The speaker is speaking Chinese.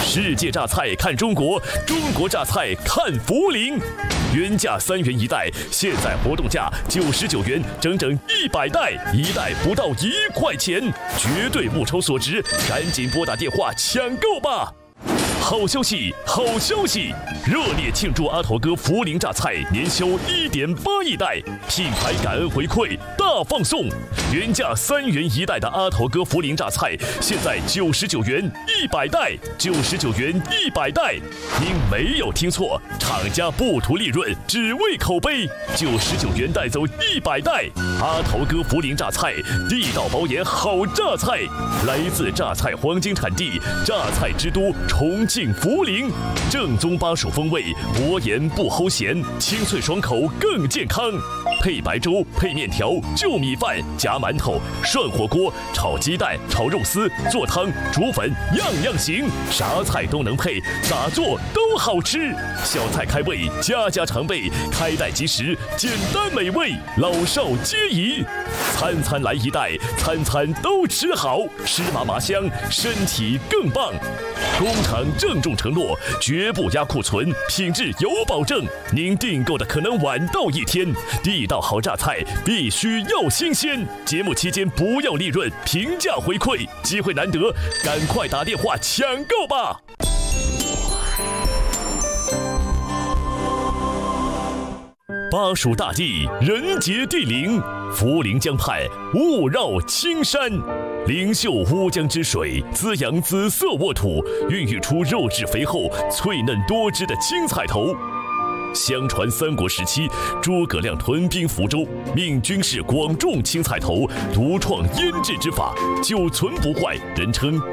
世界榨菜看中国，中国榨菜看涪陵。原价3元一袋，现在活动价99元，整整100袋，一袋不到1块钱，绝对物超所值，赶紧拨打电话抢购吧！好消息，好消息！热烈庆祝阿头哥涪陵榨菜年销1.8亿袋，品牌感恩回馈大放送。原价3元一袋的阿头哥涪陵榨菜，现在99元100袋，99元100袋。您没有听错，厂家不图利润，只为口碑。99元带走100袋，阿头哥涪陵榨菜，地道保研好榨菜，来自榨菜黄金产地，榨菜之都重庆涪陵，正宗巴蜀风味，薄盐不齁咸，清脆爽口更健康。配白粥，配面条，就米饭，夹馒头，涮火锅，炒鸡蛋，炒肉丝，做汤，煮粉，样样行，啥菜都能配，咋做都好吃。小菜开胃，家家常备，开袋即食，简单美味，老少皆宜。餐餐来一袋，餐餐都吃好，吃麻麻香，身体更棒。工厂郑重承诺，绝不压库存，品质有保证。您订购的可能晚到1天，地道好榨菜必须要新鲜。节目期间不要利润，平价回馈，机会难得，赶快打电话抢购吧！巴蜀大地，人杰地灵，涪陵江畔雾绕青山，灵秀乌江之水滋养紫色沃土，孕育出肉质肥厚、脆嫩多汁的青菜头。相传三国时期，诸葛亮屯兵福州，命军士广种青菜头，独创腌制之法，久存不坏，人称